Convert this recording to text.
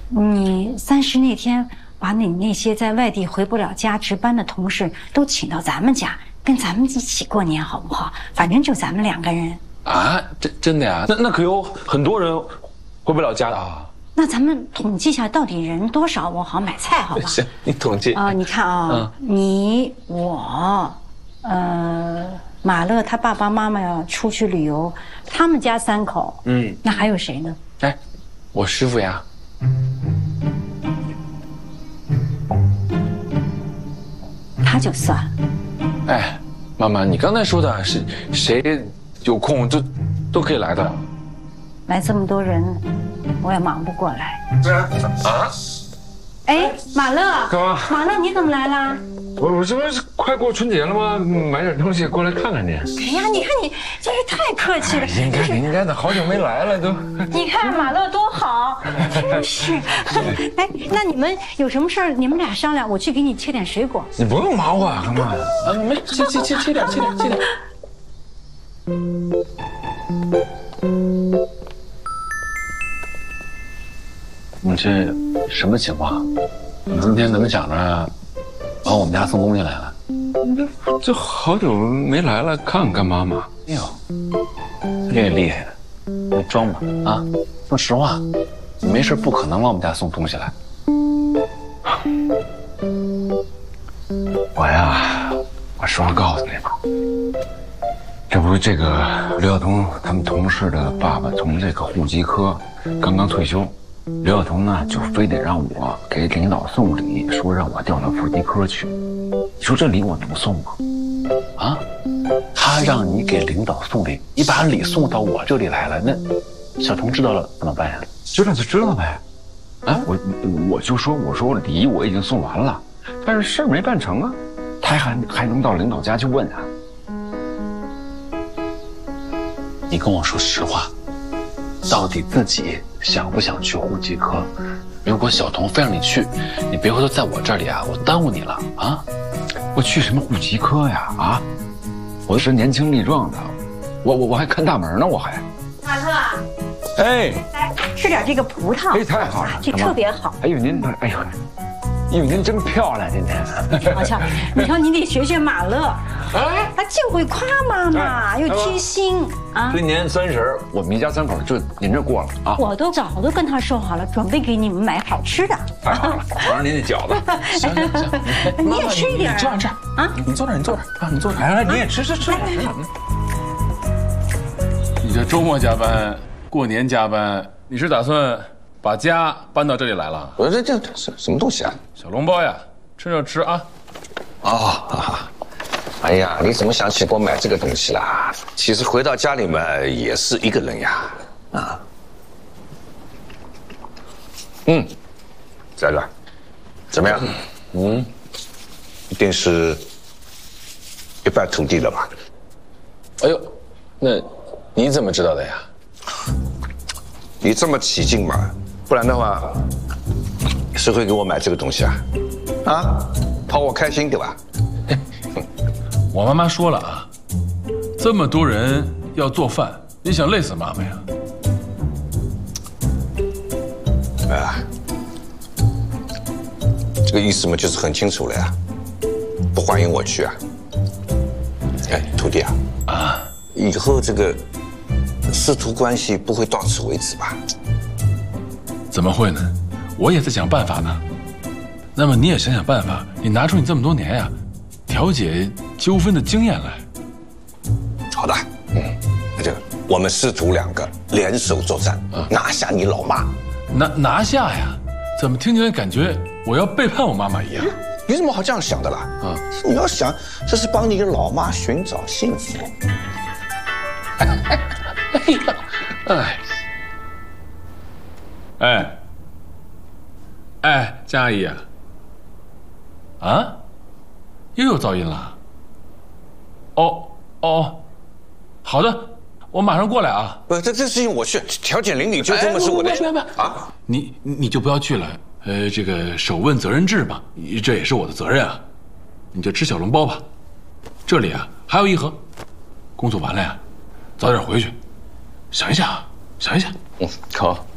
你30那天把你那些在外地回不了家值班的同事都请到咱们家，跟咱们一起过年好不好？反正就咱们2个人。 啊，真的呀？那可有很多人回不了家的啊。 那咱们统计一下到底人多少，我好买菜，好吧？ 行，你统计你看啊，你我，马乐他爸爸妈妈要出去旅游，他们家3口，那还有谁呢？ 哎，我师傅呀。 他就算了。 哎，妈妈，你刚才说的是谁有空都可以来的。 来这么多人，我也忙不过来。 啊？ 哎，马乐， 干嘛？ 马乐，你怎么来啦？ 我这不是快过春节了吗？买点东西过来看看你。 哎呀，你看你真是太客气了。 应该的，好久没来了都。 你看马乐多好，真是。哎，那你们有什么事儿，你们俩商量，我去给你切点水果。 你不用忙活啊，干嘛呀？ 没切点。你这什么情况？你今天怎么想着往我们家送东西来了？ 这好久没来了，看看干妈妈。 哎呦，这也厉害的，你装吧啊！说实话，你没事不可能往我们家送东西来。 我实话告诉你吧，这不是这个刘晓彤他们同事的爸爸从这个户籍科刚刚退休。刘晓彤呢，就非得让我给领导送礼，说让我调到户籍科去。你说这礼我能送吗？ 啊？他让你给领导送礼，你把礼送到我这里来了，那小彤知道了怎么办呀？ 知道就知道呗。啊，我就说礼我已经送完了，但是事儿没办成啊，他还能到领导家去问啊？ 你跟我说实话，到底自己想不想去户籍科？如果小彤非让你去，你别回头在我这里啊，我耽误你了啊！ 我去什么户籍科呀？啊，我是年轻力壮的，我还看大门呢，我还。 马乐， 哎， 来吃点这个葡萄。 哎，太好了， 这特别好。 哎呦您，哎呦，您真漂亮，今天。 瞧瞧，你瞧你得学马乐，他就会夸妈妈，又贴心啊。 今年30，我们一家3口就您这过了啊。 我都早都跟他说好了，准备给你们买好吃的。 太好了，我让您那饺子。 行， 你也吃一点。 你坐这儿啊，你坐这儿啊，你坐这儿。 来，你也吃。 你这周末加班，过年加班，你是打算把家搬到这里来了？ 我说这什么东西啊？ 小笼包呀，趁热吃啊！ 哎呀，你怎么想起给我买这个东西啦？其实回到家里面也是一个人呀，啊。仔仔，怎么样？一定是一败涂地了吧？ 哎呦，那你怎么知道的呀？ 你这么起劲嘛，不然的话，谁会给我买这个东西啊？啊，讨我开心对吧？ 我妈妈说了啊，这么多人要做饭，你想累死妈妈呀？ 这个意思嘛，就是很清楚了呀，不欢迎我去啊。哎，徒弟啊，以后这个师徒关系不会到此为止吧？ 怎么会呢？我也在想办法呢。那么你也想想办法，你拿出你这么多年呀，调解纠纷的经验来。 好的，那就我们师徒2个联手作战，拿下你老妈。 拿下呀？怎么听起来感觉我要背叛我妈妈一样？ 你怎么好这样想的啦？你要想，这是帮你的老妈寻找幸福。 江阿姨啊，啊，又有噪音了。哦，好的，我马上过来啊。 不，这事情我去，调解邻里纠纷嘛是我的事啊。 你就不要去了。这个首问责任制嘛，这也是我的责任啊。你就吃小笼包吧。这里啊还有1盒，工作完了呀，早点回去。想一想。 好。